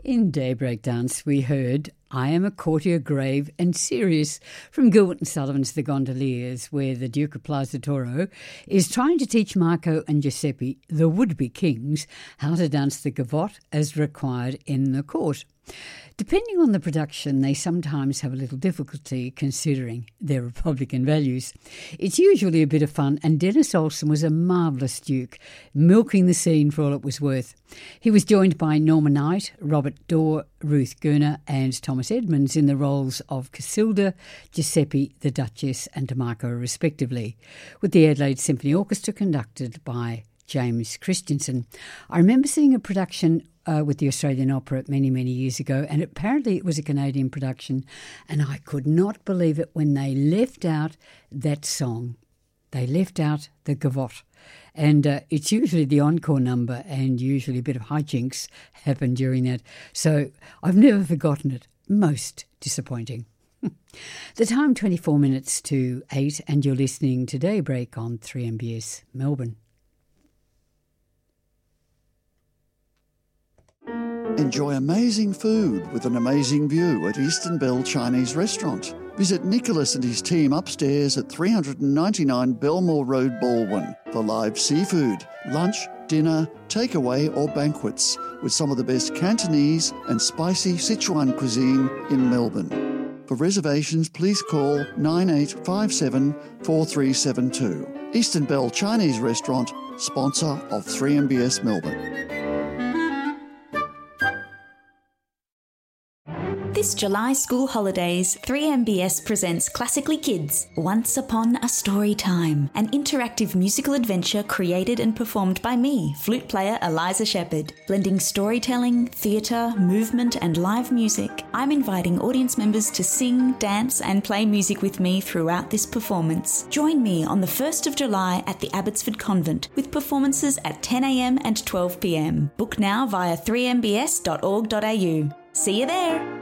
In Daybreak Dance, we heard I Am a Courtier Grave and Serious from Gilbert and Sullivan's The Gondoliers, where the Duke of Plaza Toro is trying to teach Marco and Giuseppe, the would-be kings, how to dance the gavotte as required in the court. Depending on the production, they sometimes have a little difficulty considering their Republican values. It's usually a bit of fun, and Dennis Olsen was a marvellous Duke, milking the scene for all it was worth. He was joined by Norma Knight, Robert Dorr, Ruth Gurner and Thomas Edmonds in the roles of Casilda, Giuseppe, the Duchess and DeMarco respectively, with the Adelaide Symphony Orchestra conducted by James Christensen. I remember seeing a production with the Australian Opera many, many years ago, and apparently it was a Canadian production, and I could not believe it when they left out that song. They left out the gavotte. And it's usually the encore number, and usually a bit of hijinks happen during that. So I've never forgotten it. Most disappointing. The time 24 minutes to 8, and you're listening to Daybreak on 3MBS Melbourne. Enjoy amazing food with an amazing view at Eastern Bell Chinese Restaurant. Visit Nicholas and his team upstairs at 399 Belmore Road, Baldwin for live seafood, lunch, dinner, takeaway or banquets with some of the best Cantonese and spicy Sichuan cuisine in Melbourne. For reservations, please call 9857 4372. Eastern Bell Chinese Restaurant, sponsor of 3MBS Melbourne. This July school holidays, 3MBS presents Classically Kids, Once Upon a Story Time, an interactive musical adventure created and performed by me, flute player Eliza Shepherd. Blending storytelling, theatre, movement and live music, I'm inviting audience members to sing, dance and play music with me throughout this performance. Join me on the 1st of July at the Abbotsford Convent with performances at 10 a.m. and 12 p.m. Book now via 3mbs.org.au. See you there!